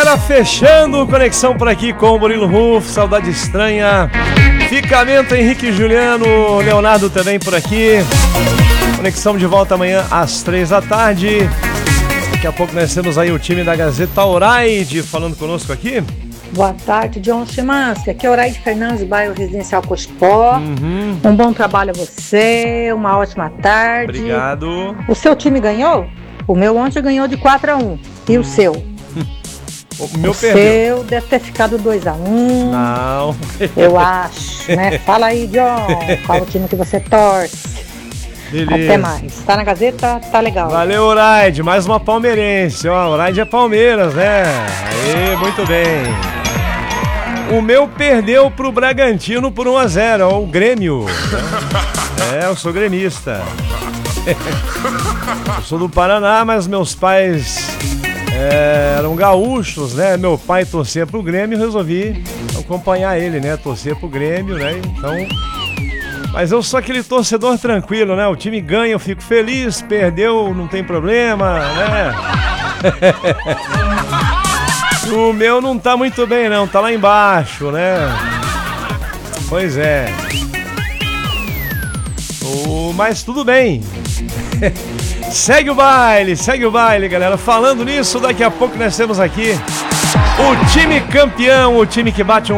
galera, fechando conexão por aqui com o Murilo Ruf, Saudade Estranha, Ficamento, Henrique e Juliano, Leonardo também por aqui. Conexão de volta amanhã às 3 da tarde. Daqui a pouco nós temos aí o time da Gazeta Oraide falando conosco aqui. Boa tarde, John Chimansky. Aqui é Oraide Fernandes, bairro Residencial Cospó. Um bom trabalho a você, uma ótima tarde. Obrigado. O seu time ganhou? O meu ontem ganhou de 4-1. E o seu? O meu perdeu. Seu deve ter ficado 2-1. Não. Eu acho, né? Fala aí, John. Qual o time que você torce? Beleza. Até mais. Tá na Gazeta? Tá legal. Valeu, Oraide. Mais uma palmeirense. Ó, Oraide é Palmeiras, né? Aí, muito bem. O meu perdeu pro Bragantino por 1-0. Ó, o Grêmio. Eu sou gremista. Eu sou do Paraná, mas meus pais eram gaúchos, né? Meu pai torcia pro Grêmio e resolvi acompanhar ele, né? Torcer pro Grêmio, né? Então... Mas eu sou aquele torcedor tranquilo, né? O time ganha, eu fico feliz, perdeu, não tem problema, né? O meu não tá muito bem, não, tá lá embaixo, né? Pois é. Mas tudo bem. Segue o baile, galera. Falando nisso, daqui a pouco nós temos aqui o time campeão, o time que bate